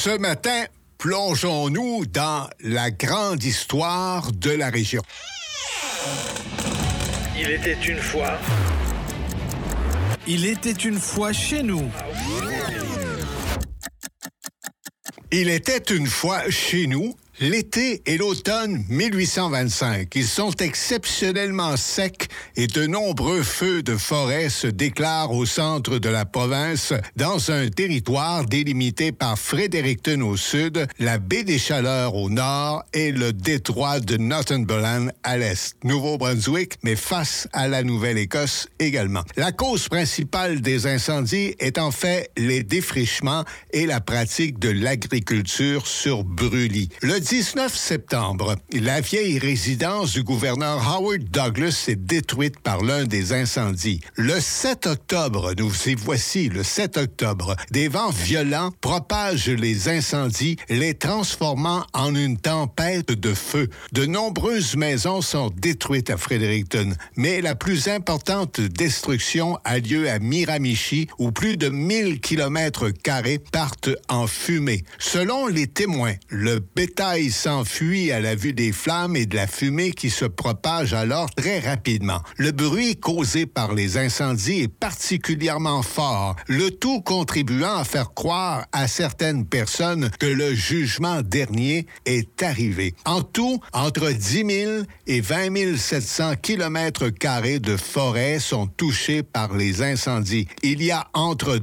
Ce matin, plongeons-nous dans la grande histoire de la région. Il était une fois. Il était une fois chez nous. Il était une fois chez nous. L'été et l'automne 1825, ils sont exceptionnellement secs et de nombreux feux de forêt se déclarent au centre de la province, dans un territoire délimité par Fredericton au sud, la baie des Chaleurs au nord et le détroit de Northumberland à l'est. Nouveau-Brunswick, mais face à la Nouvelle-Écosse également. La cause principale des incendies est en fait les défrichements et la pratique de l'agriculture sur brûlis. Le 19 septembre, la vieille résidence du gouverneur Howard Douglas est détruite par l'un des incendies. Le 7 octobre, nous y voici, le 7 octobre, des vents violents propagent les incendies, les transformant en une tempête de feu. De nombreuses maisons sont détruites à Fredericton, mais la plus importante destruction a lieu à Miramichi, où plus de 1000 km² partent en fumée. Selon les témoins, le bétail s'enfuit à la vue des flammes et de la fumée qui se propage alors très rapidement. Le bruit causé par les incendies est particulièrement fort, le tout contribuant à faire croire à certaines personnes que le jugement dernier est arrivé. En tout, entre 10 000 et 20 700 km² de forêt sont touchés par les incendies. Il y a entre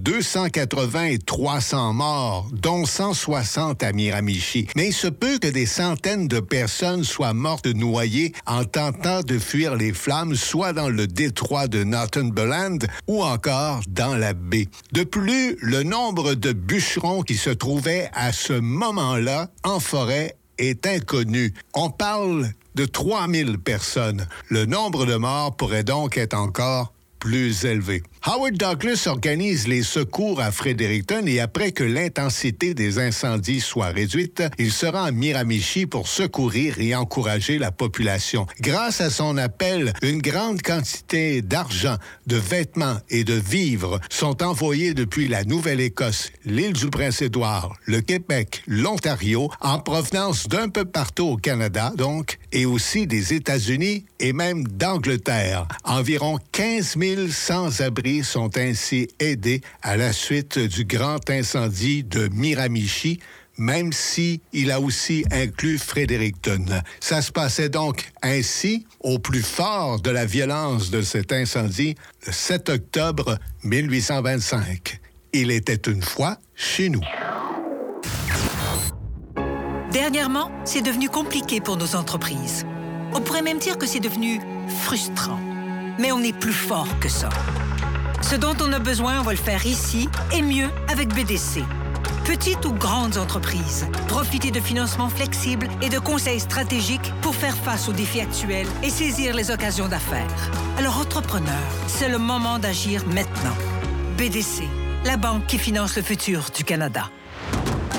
280 et 300 morts, dont 160 à Miramichi. Mais il se peut que des centaines de personnes soient mortes noyées en tentant de fuir les flammes, soit dans le détroit de Northumberland ou encore dans la baie. De plus, le nombre de bûcherons qui se trouvaient à ce moment-là en forêt est inconnu. On parle de 3000 personnes. Le nombre de morts pourrait donc être encore plus élevé. Howard Douglas organise les secours à Fredericton et après que l'intensité des incendies soit réduite, il se rend à Miramichi pour secourir et encourager la population. Grâce à son appel, une grande quantité d'argent, de vêtements et de vivres sont envoyés depuis la Nouvelle-Écosse, l'île du Prince-Édouard, le Québec, l'Ontario, en provenance d'un peu partout au Canada, donc, et aussi des États-Unis et même d'Angleterre. Environ 15 000 sans-abri sont ainsi aidés à la suite du grand incendie de Miramichi, même si il a aussi inclus Fredericton. Ça se passait donc ainsi, au plus fort de la violence de cet incendie, le 7 octobre 1825. Il était une fois chez nous. Dernièrement, c'est devenu compliqué pour nos entreprises. On pourrait même dire que c'est devenu frustrant. Mais on est plus fort que ça. Ce dont on a besoin, on va le faire ici et mieux avec BDC. Petites ou grandes entreprises, profitez de financements flexibles et de conseils stratégiques pour faire face aux défis actuels et saisir les occasions d'affaires. Alors, entrepreneurs, c'est le moment d'agir maintenant. BDC, la banque qui finance le futur du Canada.